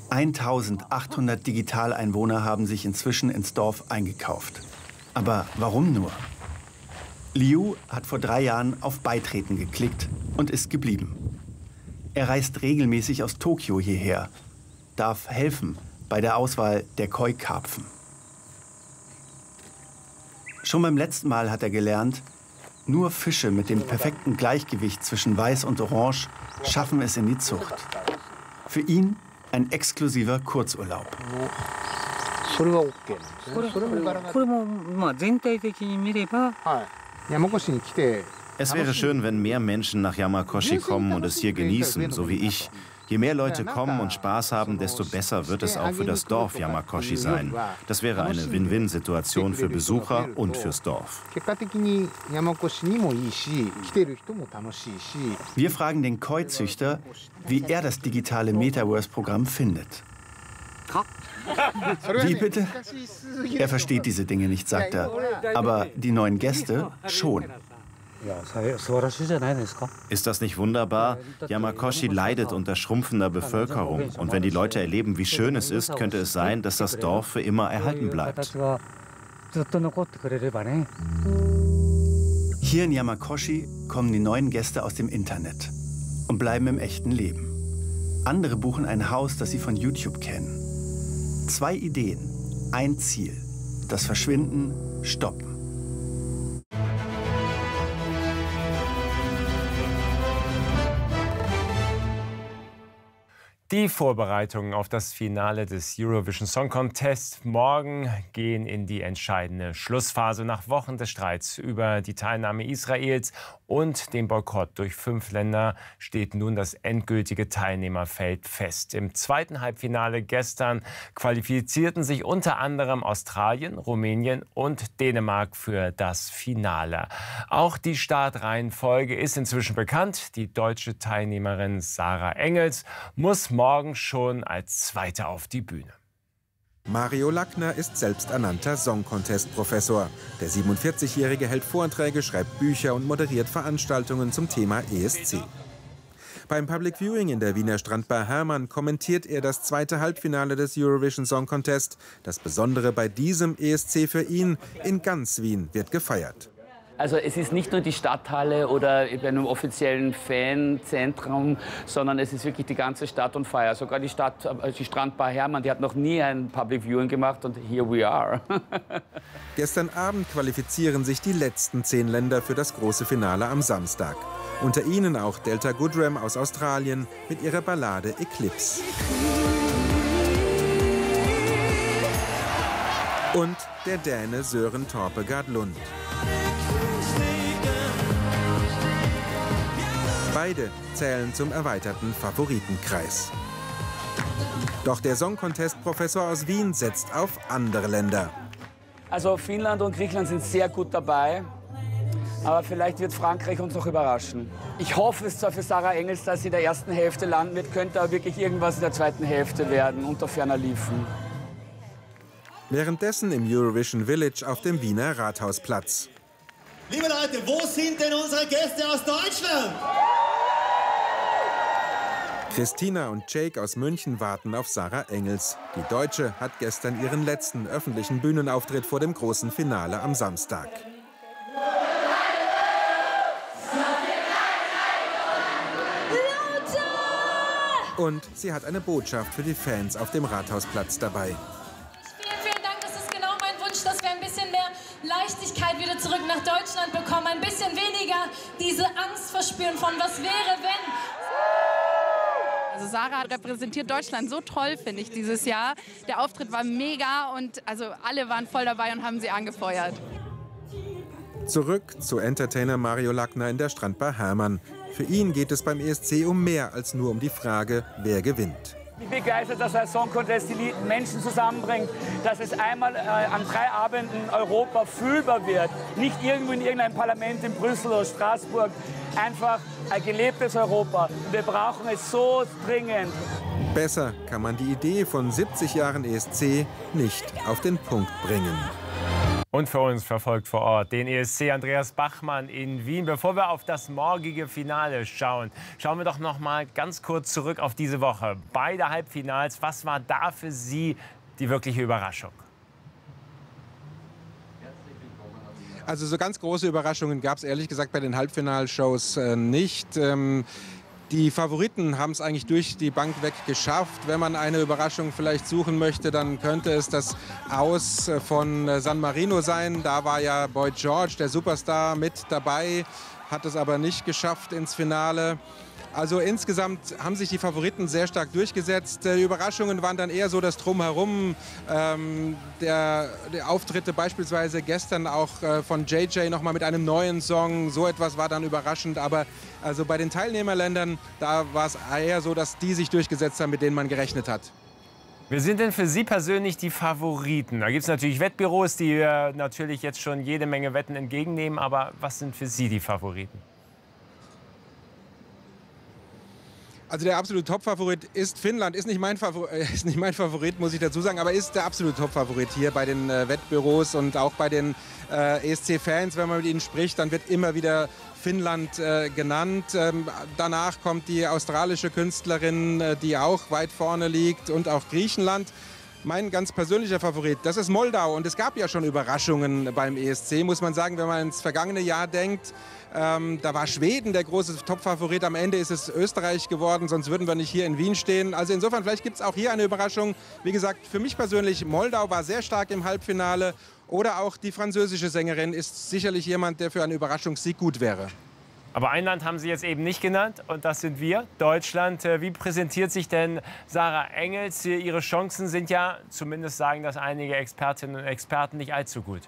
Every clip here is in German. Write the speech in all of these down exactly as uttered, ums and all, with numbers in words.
eintausendachthundert Digitaleinwohner haben sich inzwischen ins Dorf eingekauft. Aber warum nur? Liu hat vor drei Jahren auf Beitreten geklickt und ist geblieben. Er reist regelmäßig aus Tokio hierher, darf helfen bei der Auswahl der Koi-Karpfen. Schon beim letzten Mal hat er gelernt, nur Fische mit dem perfekten Gleichgewicht zwischen Weiß und Orange schaffen es in die Zucht. Für ihn ein exklusiver Kurzurlaub. Es wäre schön, wenn mehr Menschen nach Yamakoshi kommen und es hier genießen, so wie ich. Je mehr Leute kommen und Spaß haben, desto besser wird es auch für das Dorf Yamakoshi sein. Das wäre eine Win-Win-Situation für Besucher und fürs Dorf. Wir fragen den Koi-Züchter, wie er das digitale Metaverse-Programm findet. Wie bitte? Er versteht diese Dinge nicht, sagt er. Aber die neuen Gäste schon. Ist das nicht wunderbar? Yamakoshi leidet unter schrumpfender Bevölkerung. Und wenn die Leute erleben, wie schön es ist, könnte es sein, dass das Dorf für immer erhalten bleibt. Hier in Yamakoshi kommen die neuen Gäste aus dem Internet und bleiben im echten Leben. Andere buchen ein Haus, das sie von YouTube kennen. Zwei Ideen, ein Ziel: das Verschwinden stoppen. Die Vorbereitungen auf das Finale des Eurovision Song Contest morgen gehen in die entscheidende Schlussphase. Nach Wochen des Streits über die Teilnahme Israels und dem Boykott durch fünf Länder steht nun das endgültige Teilnehmerfeld fest. Im zweiten Halbfinale gestern qualifizierten sich unter anderem Australien, Rumänien und Dänemark für das Finale. Auch die Startreihenfolge ist inzwischen bekannt. Die deutsche Teilnehmerin Sarah Engels muss morgen schon als Zweite auf die Bühne. Mario Lackner ist selbsternannter Song-Contest-Professor. Der siebenundvierzigjährige hält Vorträge, schreibt Bücher und moderiert Veranstaltungen zum Thema E S C. Beim Public Viewing in der Wiener Strandbar Hermann kommentiert er das zweite Halbfinale des Eurovision Song Contest. Das Besondere bei diesem E S C für ihn: in ganz Wien wird gefeiert. Also es ist nicht nur die Stadthalle oder bei einem offiziellen Fanzentrum, sondern es ist wirklich die ganze Stadt und Feier. Sogar die Stadt, die Strandbar Hermann, die hat noch nie ein Public Viewing gemacht und here we are. Gestern Abend qualifizieren sich die letzten zehn Länder für das große Finale am Samstag. Unter ihnen auch Delta Goodrem aus Australien mit ihrer Ballade Eclipse. Und der Däne Søren Torpegaard Lund. Beide zählen zum erweiterten Favoritenkreis. Doch der Song-Contest-Professor aus Wien setzt auf andere Länder. Also Finnland und Griechenland sind sehr gut dabei, aber vielleicht wird Frankreich uns noch überraschen. Ich hoffe es zwar für Sarah Engels, dass sie in der ersten Hälfte landen wird, könnte aber wirklich irgendwas in der zweiten Hälfte werden, unter ferner Liefen. Währenddessen im Eurovision Village auf dem Wiener Rathausplatz. Liebe Leute, wo sind denn unsere Gäste aus Deutschland? Christina und Jake aus München warten auf Sarah Engels. Die Deutsche hat gestern ihren letzten öffentlichen Bühnenauftritt vor dem großen Finale am Samstag. Und sie hat eine Botschaft für die Fans auf dem Rathausplatz dabei. Vielen, vielen Dank, das ist genau mein Wunsch, dass wir ein bisschen mehr Leichtigkeit wieder zurück nach Deutschland bekommen. Ein bisschen weniger diese Angst verspüren von was wäre, wenn. Also Sarah repräsentiert Deutschland so toll, finde ich, dieses Jahr. Der Auftritt war mega und also alle waren voll dabei und haben sie angefeuert. Zurück zu Entertainer Mario Lackner in der Strandbar Hermann. Für ihn geht es beim E S C um mehr als nur um die Frage, wer gewinnt. Ich bin begeistert, dass ein Song Contest die Menschen zusammenbringt, dass es einmal äh, an drei Abenden Europa fühlbar wird. Nicht irgendwo in irgendeinem Parlament in Brüssel oder Straßburg. Einfach ein gelebtes Europa. Wir brauchen es so dringend. Besser kann man die Idee von siebzig Jahren E S C nicht auf den Punkt bringen. Und für uns verfolgt vor Ort den E S C Andreas Bachmann in Wien. Bevor wir auf das morgige Finale schauen, schauen wir doch noch mal ganz kurz zurück auf diese Woche. Beide Halbfinals, was war da für Sie die wirkliche Überraschung? Also so ganz große Überraschungen gab es ehrlich gesagt bei den Halbfinalshows äh, nicht. Ähm Die Favoriten haben es eigentlich durch die Bank weg geschafft. Wenn man eine Überraschung vielleicht suchen möchte, dann könnte es das Aus von San Marino sein. Da war ja Boy George, der Superstar, mit dabei, hat es aber nicht geschafft ins Finale. Also insgesamt haben sich die Favoriten sehr stark durchgesetzt. Die Überraschungen waren dann eher so das Drumherum. Ähm, der, der Auftritte beispielsweise gestern auch äh, von J J nochmal mit einem neuen Song. So etwas war dann überraschend. Aber also bei den Teilnehmerländern, da war es eher so, dass die sich durchgesetzt haben, mit denen man gerechnet hat. Wer sind denn für Sie persönlich die Favoriten? Da gibt es natürlich Wettbüros, die äh, natürlich jetzt schon jede Menge Wetten entgegennehmen. Aber was sind für Sie die Favoriten? Also der absolute Top-Favorit ist Finnland, ist nicht, mein Favorit, ist nicht mein Favorit, muss ich dazu sagen, aber ist der absolute Top-Favorit hier bei den äh, Wettbüros und auch bei den äh, E S C-Fans. Wenn man mit ihnen spricht, dann wird immer wieder Finnland äh, genannt. Ähm, danach kommt die australische Künstlerin, äh, die auch weit vorne liegt, und auch Griechenland. Mein ganz persönlicher Favorit, das ist Moldau. Und es gab ja schon Überraschungen beim E S C, muss man sagen, wenn man ins vergangene Jahr denkt. Ähm, da war Schweden der große Top-Favorit. Am Ende ist es Österreich geworden, sonst würden wir nicht hier in Wien stehen. Also insofern, vielleicht gibt es auch hier eine Überraschung. Wie gesagt, für mich persönlich, Moldau war sehr stark im Halbfinale. Oder auch die französische Sängerin ist sicherlich jemand, der für einen Überraschungssieg gut wäre. Aber ein Land haben Sie jetzt eben nicht genannt, und das sind wir, Deutschland. Wie präsentiert sich denn Sarah Engels? Ihre Chancen sind ja, zumindest sagen das einige Expertinnen und Experten, nicht allzu gut.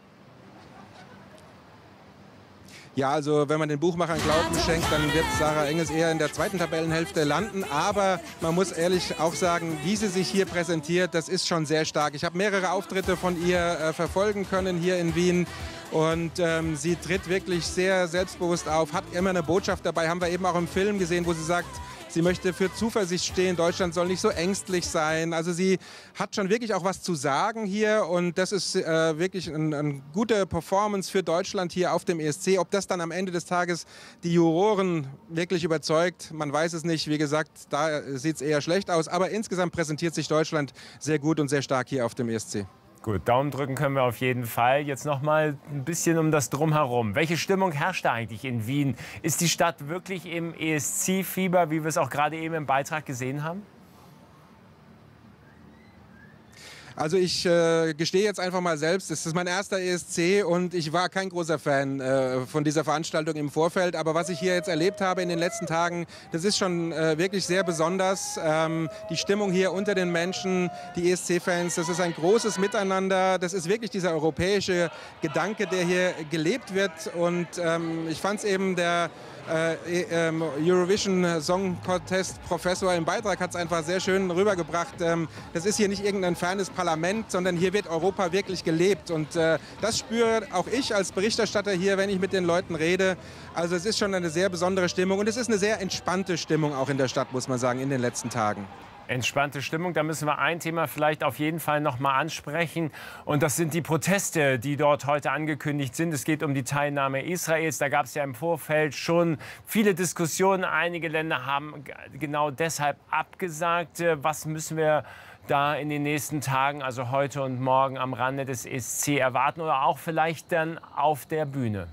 Ja, also wenn man den Buchmachern Glauben schenkt, dann wird Sarah Engels eher in der zweiten Tabellenhälfte landen. Aber man muss ehrlich auch sagen, wie sie sich hier präsentiert, das ist schon sehr stark. Ich habe mehrere Auftritte von ihr äh, verfolgen können hier in Wien. Und ähm, sie tritt wirklich sehr selbstbewusst auf, hat immer eine Botschaft dabei. Haben wir eben auch im Film gesehen, wo sie sagt, sie möchte für Zuversicht stehen. Deutschland soll nicht so ängstlich sein. Also sie hat schon wirklich auch was zu sagen hier. Und das ist äh, wirklich eine ein gute Performance für Deutschland hier auf dem E S C. Ob das dann am Ende des Tages die Juroren wirklich überzeugt, man weiß es nicht. Wie gesagt, da sieht es eher schlecht aus. Aber insgesamt präsentiert sich Deutschland sehr gut und sehr stark hier auf dem E S C. Gut, Daumen drücken können wir auf jeden Fall. Jetzt noch mal ein bisschen um das Drumherum. Welche Stimmung herrscht da eigentlich in Wien? Ist die Stadt wirklich im E S C-Fieber, wie wir es auch gerade eben im Beitrag gesehen haben? Also ich äh, gestehe jetzt einfach mal selbst, es ist mein erster E S C und ich war kein großer Fan äh, von dieser Veranstaltung im Vorfeld. Aber was ich hier jetzt erlebt habe in den letzten Tagen, das ist schon äh, wirklich sehr besonders. Ähm, die Stimmung hier unter den Menschen, die E S C-Fans, das ist ein großes Miteinander. Das ist wirklich dieser europäische Gedanke, der hier gelebt wird. Und ähm, ich fand es eben, der Äh, ähm, Eurovision Song Contest Professor im Beitrag hat es einfach sehr schön rübergebracht. Ähm, das ist hier nicht irgendein fernes Parlament, sondern hier wird Europa wirklich gelebt. Und äh, das spüre auch ich als Berichterstatter hier, wenn ich mit den Leuten rede. Also es ist schon eine sehr besondere Stimmung und es ist eine sehr entspannte Stimmung auch in der Stadt, muss man sagen, in den letzten Tagen. Entspannte Stimmung, da müssen wir ein Thema vielleicht auf jeden Fall noch mal ansprechen. Und das sind die Proteste, die dort heute angekündigt sind. Es geht um die Teilnahme Israels. Da gab es ja im Vorfeld schon viele Diskussionen. Einige Länder haben genau deshalb abgesagt. Was müssen wir da in den nächsten Tagen, also heute und morgen, am Rande des E S C erwarten oder auch vielleicht dann auf der Bühne?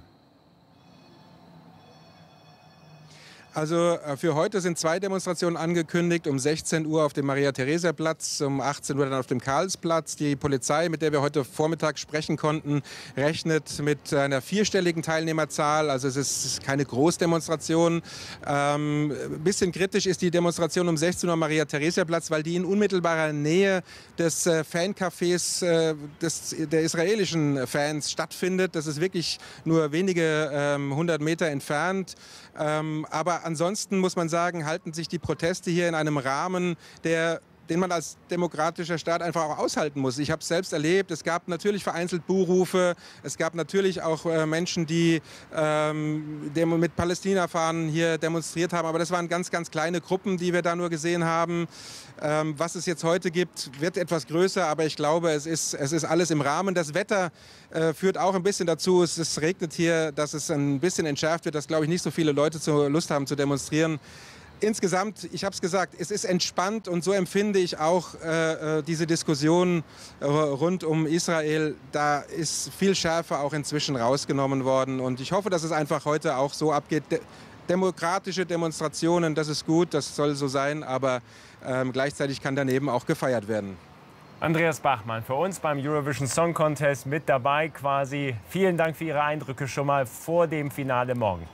Also für heute sind zwei Demonstrationen angekündigt, um sechzehn Uhr auf dem Maria-Theresia-Platz, um achtzehn Uhr dann auf dem Karlsplatz. Die Polizei, mit der wir heute Vormittag sprechen konnten, rechnet mit einer vierstelligen Teilnehmerzahl. Also es ist keine Großdemonstration. Ähm, ein bisschen kritisch ist die Demonstration um sechzehn Uhr am Maria-Theresia-Platz, weil die in unmittelbarer Nähe des äh, Fancafés äh, des, der israelischen Fans stattfindet. Das ist wirklich nur wenige ähm, hundert Meter entfernt. Ähm, aber ansonsten muss man sagen, halten sich die Proteste hier in einem Rahmen, der den man als demokratischer Staat einfach auch aushalten muss. Ich habe es selbst erlebt. Es gab natürlich vereinzelt Buhrufe. Es gab natürlich auch äh, Menschen, die ähm, mit Palästina-Fahnen hier demonstriert haben. Aber das waren ganz, ganz kleine Gruppen, die wir da nur gesehen haben. Ähm, was es jetzt heute gibt, wird etwas größer. Aber ich glaube, es ist, es ist alles im Rahmen. Das Wetter äh, führt auch ein bisschen dazu. Es, es regnet hier, dass es ein bisschen entschärft wird, dass, glaube ich, nicht so viele Leute zur Lust haben zu demonstrieren. Insgesamt, ich habe es gesagt, es ist entspannt und so empfinde ich auch äh, diese Diskussion äh, rund um Israel. Da ist viel Schärfe auch inzwischen rausgenommen worden und ich hoffe, dass es einfach heute auch so abgeht. De demokratische Demonstrationen, das ist gut, das soll so sein, aber äh, gleichzeitig kann daneben auch gefeiert werden. Andreas Bachmann, für uns beim Eurovision Song Contest mit dabei quasi. Vielen Dank für Ihre Eindrücke schon mal vor dem Finale morgen.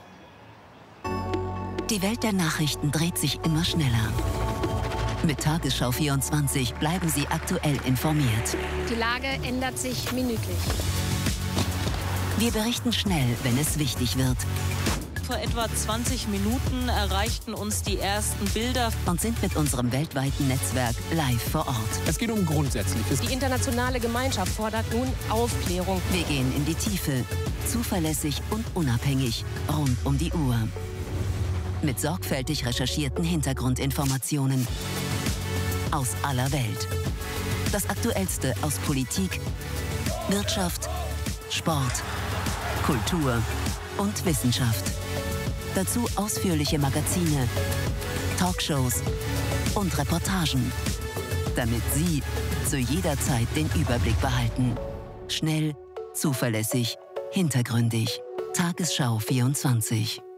Die Welt der Nachrichten dreht sich immer schneller. Mit Tagesschau vierundzwanzig bleiben Sie aktuell informiert. Die Lage ändert sich minütlich. Wir berichten schnell, wenn es wichtig wird. Vor etwa zwanzig Minuten erreichten uns die ersten Bilder und sind mit unserem weltweiten Netzwerk live vor Ort. Es geht um Grundsätzliches. Die internationale Gemeinschaft fordert nun Aufklärung. Wir gehen in die Tiefe, zuverlässig und unabhängig, rund um die Uhr. Mit sorgfältig recherchierten Hintergrundinformationen aus aller Welt. Das Aktuellste aus Politik, Wirtschaft, Sport, Kultur und Wissenschaft. Dazu ausführliche Magazine, Talkshows und Reportagen, damit Sie zu jeder Zeit den Überblick behalten. Schnell, zuverlässig, hintergründig. Tagesschau vierundzwanzig.